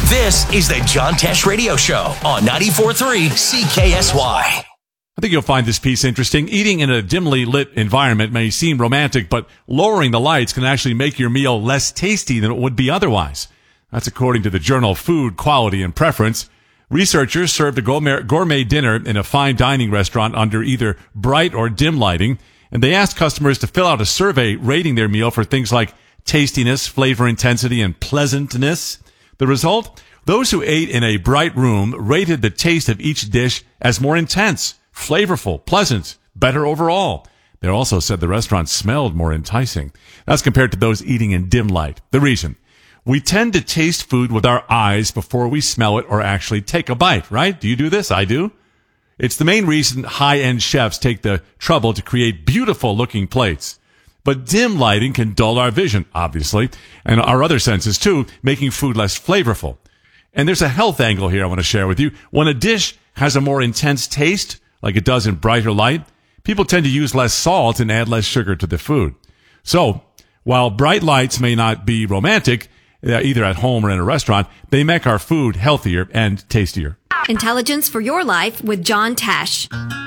This is the John Tesh Radio Show on 94.3 CKSY. I think you'll find this piece interesting. Eating in a dimly lit environment may seem romantic, but lowering the lights can actually make your meal less tasty than it would be otherwise. That's according to the journal Food Quality and Preference. Researchers served a gourmet dinner in a fine dining restaurant under either bright or dim lighting, and they asked customers to fill out a survey rating their meal for things like tastiness, flavor intensity, and pleasantness. The result? Those who ate in a bright room rated the taste of each dish as more intense, flavorful, pleasant, better overall. They also said the restaurant smelled more enticing. That's compared to those eating in dim light. The reason? We tend to taste food with our eyes before we smell it or actually take a bite, right? Do you do this? I do. It's the main reason high-end chefs take the trouble to create beautiful-looking plates. But dim lighting can dull our vision, obviously, and our other senses too, making food less flavorful. And there's a health angle here I want to share with you. When a dish has a more intense taste, like it does in brighter light, people tend to use less salt and add less sugar to the food. So, while bright lights may not be romantic, either at home or in a restaurant, they make our food healthier and tastier. Intelligence for your life with John Tesh.